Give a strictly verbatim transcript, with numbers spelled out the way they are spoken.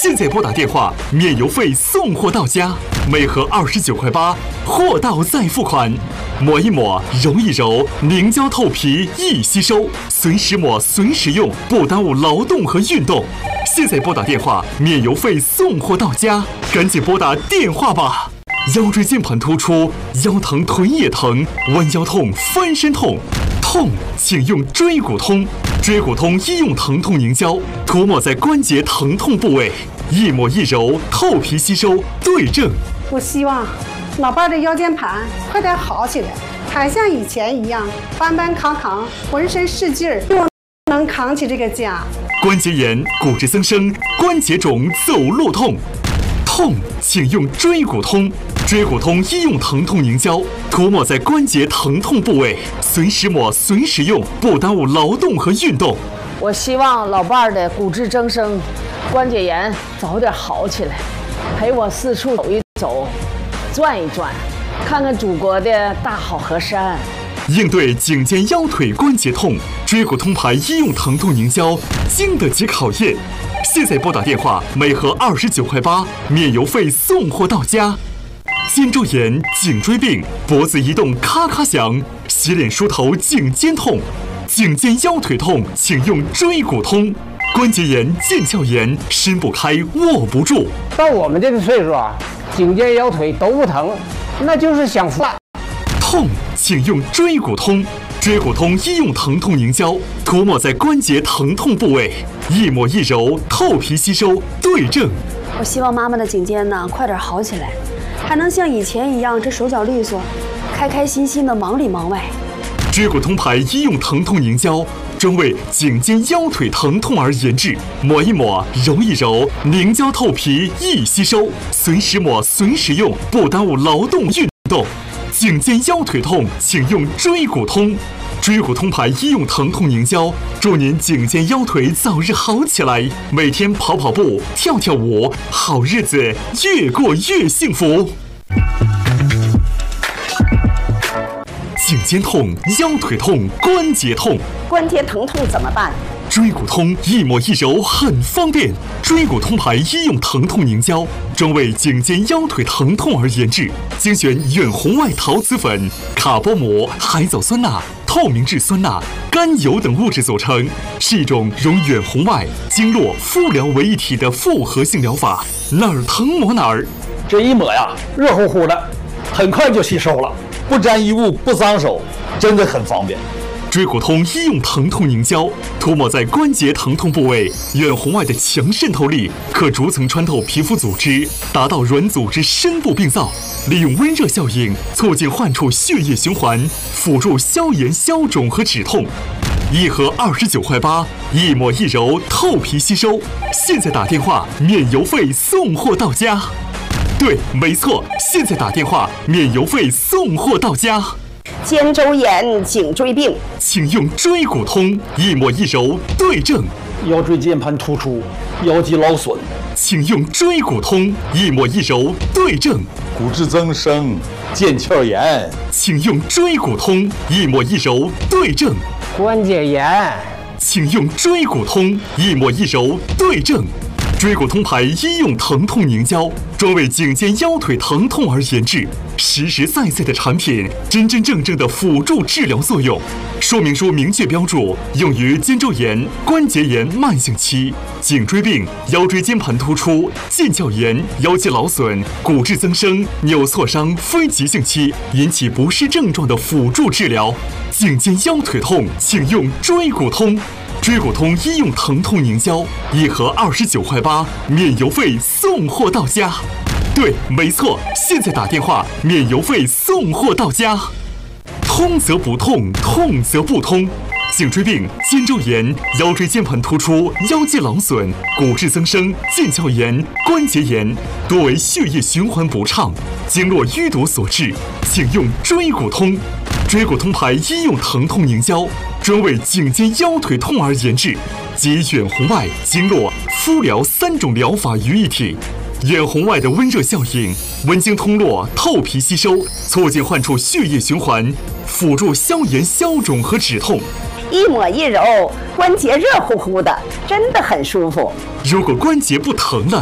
现在拨打电话，免邮费送货到家，每盒二十九块八，货到再付款。抹一抹，揉一揉，凝胶透皮易吸收，随时抹随时用，不耽误劳动和运动。现在拨打电话，免邮费送货到家，赶紧拨打电话吧。腰椎间盘突出，腰疼腿也疼，弯腰痛、翻身痛，痛请用椎骨通。椎骨通医用疼痛凝胶，涂抹在关节疼痛部位，一抹一揉，透皮吸收，对症。 我希望老伴儿的腰间盘快点好起来，还像以前一样搬搬扛扛，浑身是劲儿，又能扛起这个家。 关节炎、骨质增生、关节肿、走路痛，痛请用椎骨通。椎骨通医用疼痛凝胶，涂抹在关节疼痛部位，随时抹随时用，不耽误劳动和运动。 我希望老伴儿的骨质增生、关节炎早点好起来，陪我四处走一走，转一转，看看祖国的大好河山。 应对颈肩腰腿关节痛，椎骨通牌医用疼痛凝胶经得起考验。现在拨打电话，每盒二十九块八，免邮费送货到家。肩周炎、颈椎病、脖子移动咔咔响，洗脸梳头颈肩痛，颈肩腰腿痛请用椎骨通。关节炎、腱鞘炎，伸不开握不住。 到我们这个岁数啊，颈肩腰腿都不疼，那就是享福了。 痛请用椎骨通。椎骨通医用疼痛凝胶，涂抹在关节疼痛部位，一抹一揉，透皮吸收，对症。 我希望妈妈的颈肩呢快点好起来，还能像以前一样这手脚利索，开开心心的忙里忙外。 椎骨通牌医用疼痛凝胶，专为颈肩腰腿疼痛而研制，抹一抹，揉一揉，凝胶透皮易吸收，随时抹随时用，不耽误劳动运动。颈肩腰腿痛请用椎骨通。椎骨通牌医用疼痛凝胶，祝您颈肩腰腿早日好起来，每天跑跑步、跳跳舞，好日子越过越幸福。颈肩痛、腰腿痛、关节痛， 关节疼痛怎么办？ 椎骨通一抹一揉很方便。椎骨通牌医用疼痛凝胶，专为颈肩腰腿疼痛而研制，精选远红外陶瓷粉、卡波膜、海藻酸钠、透明质酸钠、甘油等物质组成，是一种融远红外、经络、敷疗为一体的复合性疗法，哪儿疼抹哪儿。 这一抹呀，热乎乎的，很快就吸收了，不沾衣物，不脏手，真的很方便。 椎骨通医用疼痛凝胶，涂抹在关节疼痛部位，远红外的强渗透力可逐层穿透皮肤组织，达到软组织深部病灶，利用温热效应促进患处血液循环，辅助消炎消肿和止痛。一盒二十九块八，一抹一揉，透皮吸收。现在打电话，免邮费送货到家。对，没错，现在打电话，免邮费送货到家。 肩周炎、颈椎病， 请用椎骨通，一抹一揉，对症。 腰椎间盘突出、腰肌劳损， 请用椎骨通，一抹一揉，对症。 骨质增生、腱鞘炎， 请用椎骨通，一抹一揉，对症。 关节炎， 请用椎骨通，一抹一揉，对症。椎骨通牌医用疼痛凝胶，专为颈肩腰腿疼痛而研制，实实在在的产品，真真正正的辅助治疗作用。说明书明确标注，用于肩周炎、关节炎慢性期、颈椎病、腰椎间盘突出、腱鞘炎、腰肌劳损、骨质增生、扭挫伤非急性期引起不适症状的辅助治疗。颈肩腰腿痛，请用椎骨通。椎骨通医用疼痛凝胶，一盒二十九块八，免邮费送货到家。对，没错，现在打电话，免邮费送货到家。通则不痛，痛则不通。颈椎病、肩周炎、腰椎间盘突出、腰肌劳损、骨质增生、腱鞘炎、关节炎，多为血液循环不畅、经络淤堵所致，请用椎骨通。椎骨通牌医用疼痛凝胶，专为颈肩腰腿痛而研制，集远红外、经络、敷疗三种疗法于一体。远红外的温热效应，温经通络，透皮吸收，促进患处血液循环，辅助消炎消肿和止痛。 一抹一揉，关节热乎乎的，真的很舒服。 如果关节不疼了，